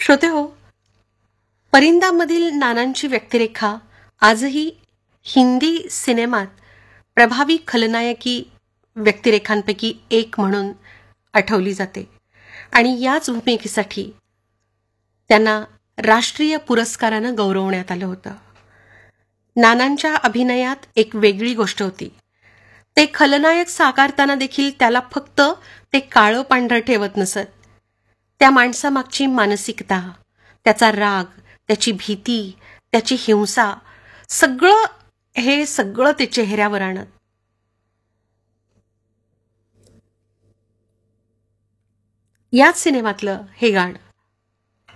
श्रोते हो, परिंदामधील नानांची व्यक्तिरेखा आजही हिंदी सिनेमात प्रभावी खलनायकी व्यक्तिरेखांपैकी एक म्हणून आठवली जाते आणि याच भूमिकेसाठी त्यांना राष्ट्रीय पुरस्कारानं गौरवण्यात आलं होतं. नानांच्या अभिनयात एक वेगळी गोष्ट होती. ते खलनायक साकारताना देखील त्याला फक्त ते काळं पांढरं ठेवत नसत. त्या माणसामागची मानसिकता, त्याचा राग, त्याची भीती, त्याची हिंसा, सगळं ते चेहऱ्यावर आणत. याच सिनेमातलं हे गाणं.